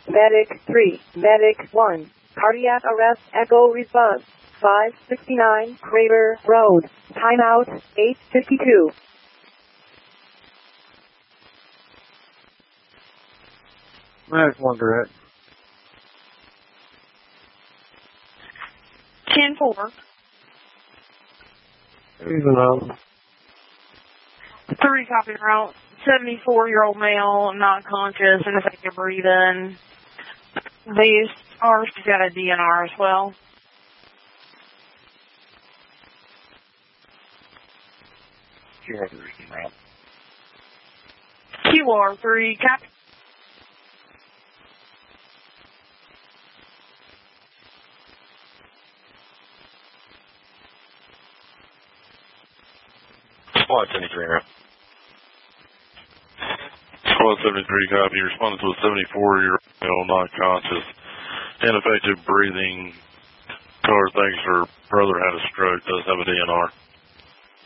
Medic 3, Medic 1, cardiac arrest, echo response, 569 Crater Road, timeout, 8:52. Medic 1 direct. 10-4. Even out. 3 copy route. 74-year-old male, not conscious, ineffective breathing. These ours got a DNR as well. QR3 route. QR3 copy. Squad 73 route. Squad 73 copy. Responded to a 74-year-old male, not conscious, ineffective breathing. Car thinks her brother had a stroke. Does have a DNR.